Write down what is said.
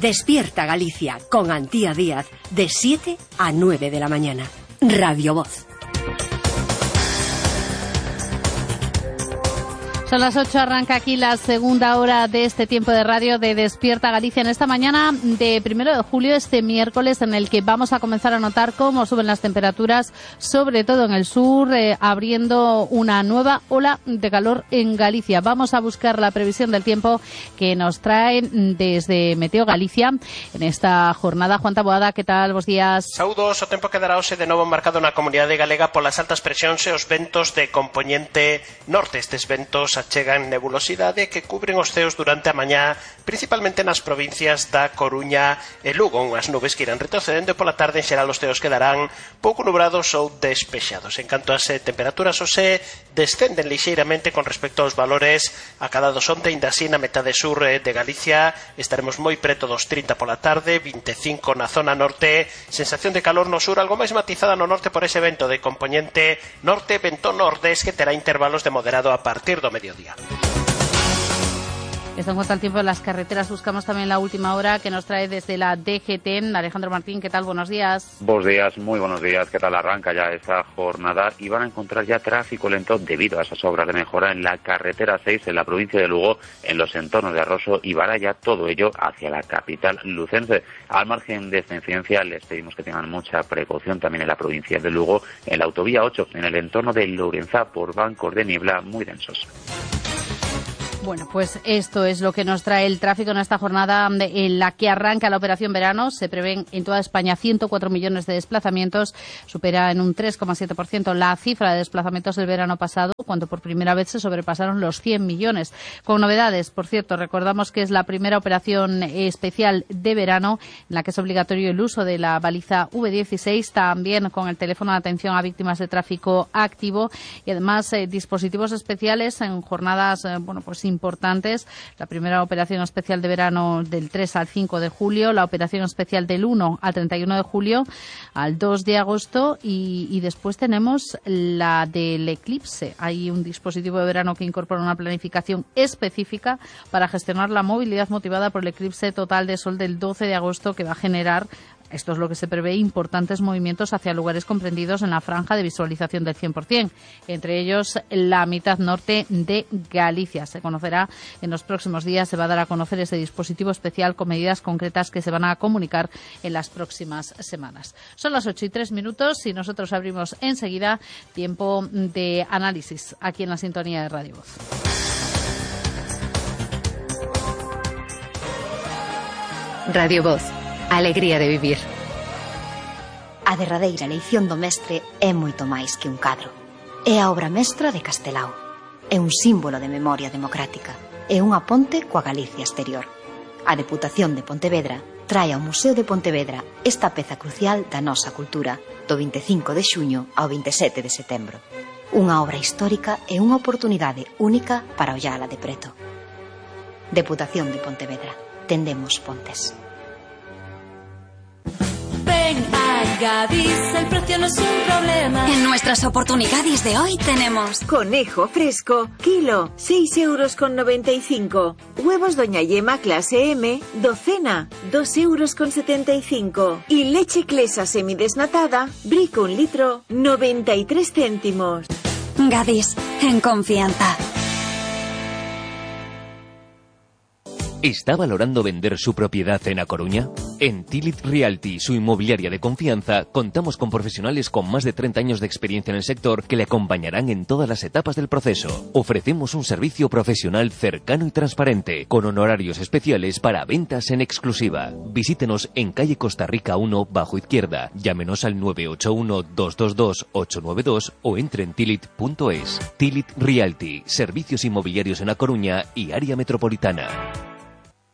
Despierta Galicia con Antía Díaz de 7 a 9 de la mañana. Radio Voz. Son las 8, arranca aquí la segunda hora de este tiempo de radio de Despierta Galicia en esta mañana de 1 de julio, este miércoles, en el que vamos a comenzar a notar cómo suben las temperaturas, sobre todo en el sur, abriendo una nueva ola de calor en Galicia. Vamos a buscar la previsión del tiempo que nos trae desde Meteo Galicia en esta jornada. Juan Taboada, ¿qué tal? Buenos días. Saúdos, o tempo quedará hoxe de novo marcado na comunidade galega polas altas presións e os ventos de compoñente norte. Estes ventos achegan nebulosidade que cubren os ceos durante a mañá, principalmente nas provincias da Coruña e Lugo. Unhas nubes que irán retrocedendo e pola tarde en xeral os ceos quedarán pouco nubrados ou despexados. En canto ás temperaturas, hoxe descenden lixeiramente con respecto aos valores acadados onte, ainda así na metade sur de Galicia estaremos moi preto dos 30 pola tarde, 25 na zona norte, sensación de calor no sur, algo máis matizada no norte por ese vento de compoñente norte, vento nordés que terá intervalos de moderado a partir do mediodía. Esto en cuanto al tiempo de las carreteras. Buscamos también la última hora que nos trae desde la DGT. Alejandro Martín, ¿qué tal? Buenos días. Buenos días, muy buenos días. ¿Qué tal? Arranca ya esta jornada y van a encontrar ya tráfico lento debido a esas obras de mejora en la carretera 6 en la provincia de Lugo, en los entornos de Arroso y Baraya, todo ello hacia la capital lucense. Al margen de esta incidencia, les pedimos que tengan mucha precaución también en la provincia de Lugo, en la autovía 8, en el entorno de Lourenzá, por bancos de niebla muy densos. Bueno, pues esto es lo que nos trae el tráfico en esta jornada en la que arranca la operación verano. Se prevén en toda España 104 millones de desplazamientos. Supera en un 3,7% la cifra de desplazamientos del verano pasado, cuando por primera vez se sobrepasaron los 100 millones. Con novedades, por cierto, recordamos que es la primera operación especial de verano en la que es obligatorio el uso de la baliza V16, también con el teléfono de atención a víctimas de tráfico activo y además dispositivos especiales en jornadas, pues importantes. La primera operación especial de verano del 3 al 5 de julio, la operación especial del 1 al 31 de julio, al 2 de agosto y después tenemos la del eclipse. Hay un dispositivo de verano que incorpora una planificación específica para gestionar la movilidad motivada por el eclipse total de sol del 12 de agosto, que va a generar, esto es lo que se prevé, importantes movimientos hacia lugares comprendidos en la franja de visualización del 100%, entre ellos la mitad norte de Galicia. Se conocerá en los próximos días, se va a dar a conocer ese dispositivo especial con medidas concretas que se van a comunicar en las próximas semanas. Son las 8:03 y nosotros abrimos enseguida tiempo de análisis aquí en la sintonía de Radio Voz. Radio Voz. Alegría de vivir. A derradeira leición do mestre é moito máis que un cadro. É a obra mestra de Castelao. É un símbolo de memoria democrática. É unha ponte coa Galicia exterior. A Deputación de Pontevedra trae ao Museo de Pontevedra esta peza crucial da nosa cultura do 25 de xuño ao 27 de setembro. Unha obra histórica e unha oportunidade única para ollala de preto. Deputación de Pontevedra. Tendemos pontes. Ven a Gadis, el precio no es un problema. En nuestras oportunidades de hoy tenemos conejo fresco, kilo, 6,95 €. Huevos Doña Yema clase M, docena, 2,75 €. Y leche Clesa semidesnatada, Brico 1 litro, 93 céntimos. Gadis, en confianza. ¿Está valorando vender su propiedad en A Coruña? En Tilit Realty, su inmobiliaria de confianza, contamos con profesionales con más de 30 años de experiencia en el sector que le acompañarán en todas las etapas del proceso. Ofrecemos un servicio profesional cercano y transparente, con honorarios especiales para ventas en exclusiva. Visítenos en calle Costa Rica 1, bajo izquierda. Llámenos al 981-222-892 o entre en tilit.es. Tilit Realty, servicios inmobiliarios en A Coruña y área metropolitana.